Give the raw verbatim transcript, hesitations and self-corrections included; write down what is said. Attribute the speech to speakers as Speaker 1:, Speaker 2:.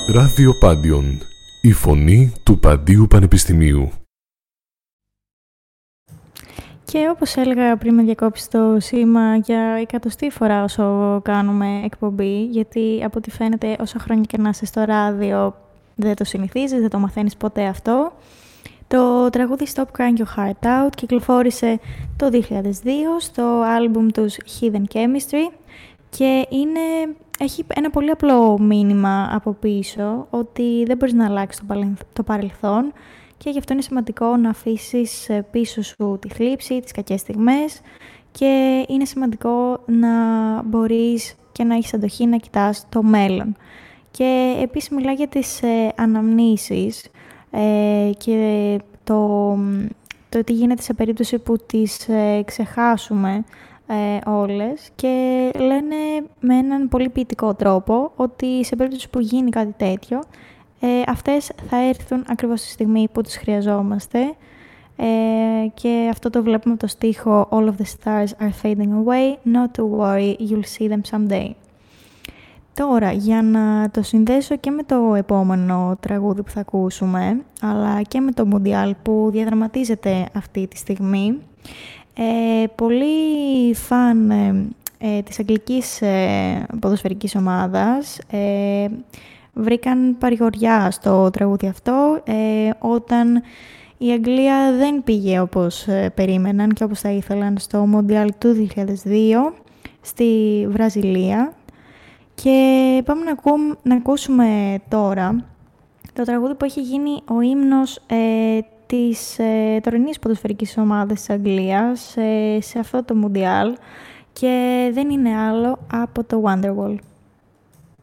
Speaker 1: Ράδιο Πάντιον, η φωνή του Παντίου Πανεπιστημίου.
Speaker 2: Και όπως έλεγα πριν με διακόψει το σήμα για εκατοστή φορά όσο κάνουμε εκπομπή, γιατί από ό,τι φαίνεται όσα χρόνια και να είσαι στο ράδιο δεν το συνηθίζεις, δεν το μαθαίνεις ποτέ αυτό. Το τραγούδι Stop Crying Your Heart Out κυκλοφόρησε το δύο χιλιάδες δύο στο άλμπουμ τους Hidden Chemistry και είναι, έχει ένα πολύ απλό μήνυμα από πίσω, ότι δεν μπορείς να αλλάξεις το παρελθόν και γι' αυτό είναι σημαντικό να αφήσεις πίσω σου τη θλίψη, τις κακές στιγμές και είναι σημαντικό να μπορείς και να έχεις αντοχή να κοιτάς το μέλλον. Και επίσης μιλάει για τις ε, αναμνήσεις ε, και το, το τι γίνεται σε περίπτωση που τις ε, ξεχάσουμε ε, όλες και λένε με έναν πολύ ποιητικό τρόπο ότι σε περίπτωση που γίνει κάτι τέτοιο ε, αυτές θα έρθουν ακριβώς στη στιγμή που τις χρειαζόμαστε ε, και αυτό το βλέπουμε από το στίχο All of the stars are fading away, not to worry, you'll see them someday. Τώρα, για να το συνδέσω και με το επόμενο τραγούδι που θα ακούσουμε, αλλά και με το Μουντιάλ που διαδραματίζεται αυτή τη στιγμή, ε, πολλοί φαν ε, ε, της αγγλικής ε, ποδοσφαιρικής ομάδας ε, βρήκαν παρηγοριά στο τραγούδι αυτό ε, όταν η Αγγλία δεν πήγε όπως ε, περίμεναν και όπως θα ήθελαν στο Μουντιάλ του δύο χιλιάδες δύο στη Βραζιλία. Και πάμε να, ακού, να ακούσουμε τώρα το τραγούδι που έχει γίνει ο ύμνος ε, της ε, τωρινής ποδοσφαιρικής ομάδας της Αγγλίας ε, σε αυτό το Μουντιάλ και δεν είναι άλλο από το Wonderwall.